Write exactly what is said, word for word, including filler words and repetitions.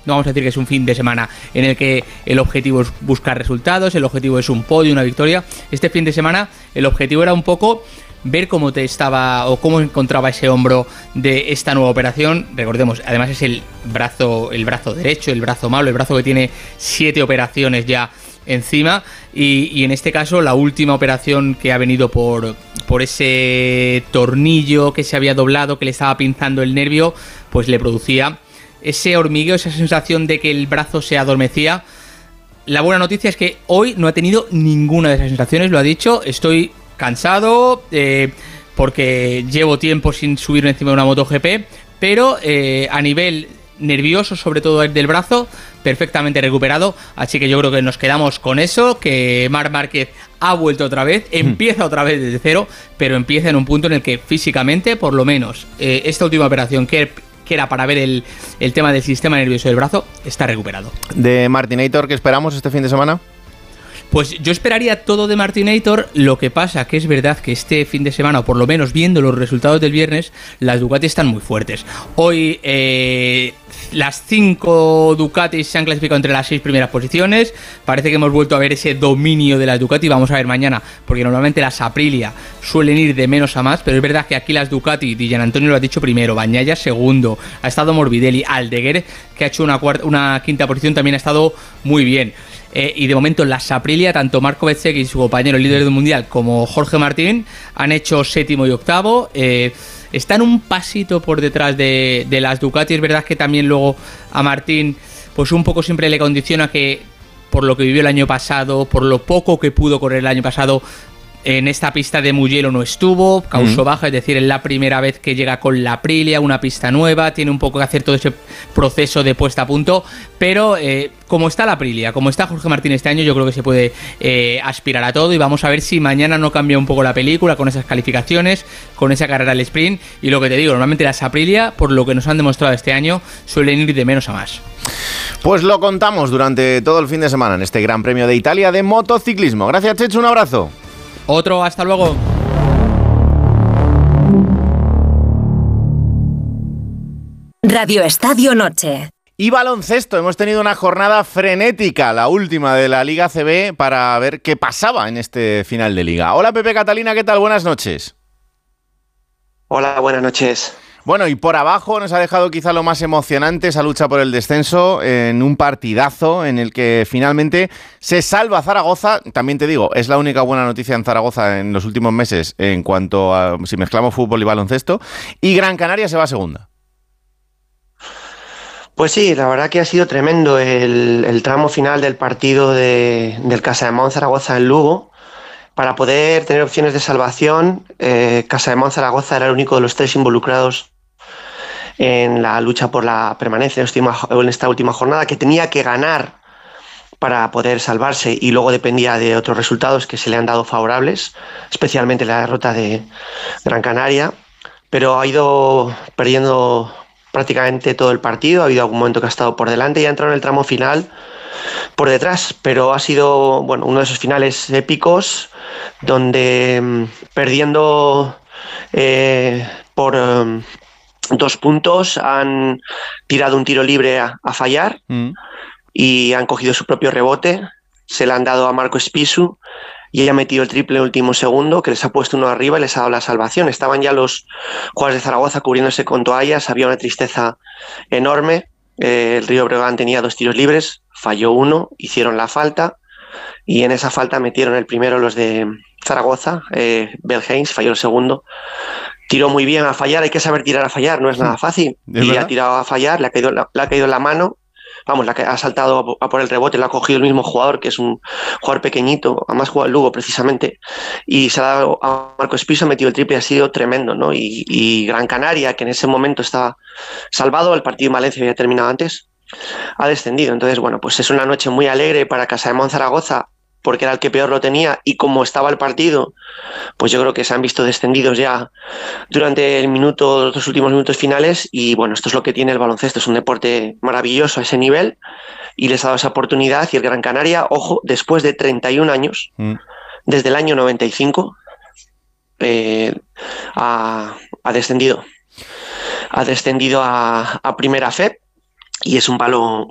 no vamos a decir que es un fin de semana en el que el objetivo es buscar resultados, el objetivo es un podio, una victoria. Este fin de semana el objetivo era un poco ver cómo te estaba o cómo encontraba ese hombro de esta nueva operación. Recordemos, además es el brazo, el brazo derecho, el brazo malo, el brazo que tiene siete operaciones ya encima, y, y en este caso la última operación que ha venido por, por ese tornillo que se había doblado, que le estaba pinzando el nervio, pues le producía ese hormigueo, esa sensación de que el brazo se adormecía. La buena noticia es que hoy no ha tenido ninguna de esas sensaciones, lo ha dicho. Estoy cansado eh, porque llevo tiempo sin subir encima de una MotoGP, pero eh, a nivel nervioso, sobre todo el del brazo, perfectamente recuperado. Así que yo creo que nos quedamos con eso, que Marc Márquez ha vuelto otra vez, empieza otra vez desde cero, pero empieza en un punto en el que físicamente, por lo menos, eh, esta última operación que, que era para ver el, el tema del sistema nervioso del brazo, está recuperado. ¿De Martinator qué esperamos este fin de semana? Pues yo esperaría todo de Martinator. Lo que pasa que es verdad que este fin de semana, o por lo menos viendo los resultados del viernes, las Ducati están muy fuertes. Hoy eh, las cinco Ducatis se han clasificado entre las seis primeras posiciones. Parece que hemos vuelto a ver ese dominio de las Ducati. Vamos a ver mañana, porque normalmente las Aprilia suelen ir de menos a más, pero es verdad que aquí las Ducati, Di Giannantonio lo ha dicho primero, Bagnaia segundo, ha estado Morbidelli, Aldeguer, que ha hecho una, cuarta, una quinta posición, también ha estado muy bien. Eh, y de momento las Aprilia, tanto Marco Bezzecchi y su compañero el líder del mundial como Jorge Martín, han hecho séptimo y octavo. Eh, están un pasito por detrás de, de las Ducati. Es verdad que también luego a Martín pues un poco siempre le condiciona que, por lo que vivió el año pasado, por lo poco que pudo correr el año pasado, en esta pista de Mugello no estuvo, causó mm. baja, es decir, es la primera vez que llega con la Aprilia, una pista nueva, tiene un poco que hacer todo ese proceso de puesta a punto, pero eh, como está la Aprilia, como está Jorge Martín este año, yo creo que se puede eh, aspirar a todo, y vamos a ver si mañana no cambia un poco la película con esas calificaciones, con esa carrera al sprint. Y lo que te digo, normalmente las Aprilia, por lo que nos han demostrado este año, suelen ir de menos a más. Pues lo contamos durante todo el fin de semana en este Gran Premio de Italia de motociclismo. Gracias, Chechu, un abrazo. Otro, hasta luego. Radio Estadio Noche. Y baloncesto, hemos tenido una jornada frenética, la última de la Liga A C B, para ver qué pasaba en este final de liga. Hola Pepe, Catalina, ¿qué tal? Buenas noches. Hola, buenas noches. Bueno, y por abajo nos ha dejado quizá lo más emocionante, esa lucha por el descenso, en un partidazo en el que finalmente se salva Zaragoza. También te digo, es la única buena noticia en Zaragoza en los últimos meses en cuanto a si mezclamos fútbol y baloncesto. Y Gran Canaria se va a segunda. Pues sí, la verdad que ha sido tremendo el, el tramo final del partido de, del Casademont Zaragoza en Lugo. Para poder tener opciones de salvación, eh, Casademont Zaragoza era el único de los tres involucrados en la lucha por la permanencia en esta, última, en esta última jornada, que tenía que ganar para poder salvarse, y luego dependía de otros resultados que se le han dado favorables, especialmente la derrota de Gran Canaria, pero ha ido perdiendo prácticamente todo el partido. Ha habido algún momento que ha estado por delante y ha entrado en el tramo final por detrás, pero ha sido, bueno, uno de esos finales épicos donde perdiendo eh, por eh, dos puntos han tirado un tiro libre a, a fallar mm. y han cogido su propio rebote, se le han dado a Marco Espisu y ella ha metido el triple en el último segundo, que les ha puesto uno arriba y les ha dado la salvación. Estaban ya los jugadores de Zaragoza cubriéndose con toallas, había una tristeza enorme. Eh, el Río Breogán tenía dos tiros libres, falló uno, hicieron la falta y en esa falta metieron el primero los de Zaragoza. eh, Belhens falló el segundo, tiró muy bien a fallar. Hay que saber tirar a fallar, no es nada fácil, y verdad? Ha tirado a fallar, le ha caído, le ha caído en la mano, vamos, la que ha saltado a por el rebote, lo ha cogido el mismo jugador, que es un jugador pequeño, además juega el Lugo precisamente, y se ha dado a Marco Espiso, ha metido el triple, ha sido tremendo, ¿no? Y, y Gran Canaria, que en ese momento estaba salvado, el partido en Valencia había terminado antes, ha descendido. Entonces, bueno, pues es una noche muy alegre para Casademont Zaragoza, porque era el que peor lo tenía, y como estaba el partido, pues yo creo que se han visto descendidos ya durante el minuto, los dos últimos minutos finales. Y bueno, esto es lo que tiene el baloncesto, es un deporte maravilloso a ese nivel, y les ha dado esa oportunidad. Y el Gran Canaria, ojo, después de treinta y un años, mm. desde el año noventa y cinco, eh, ha, ha descendido, ha descendido a, a Primera F E P, y es un palo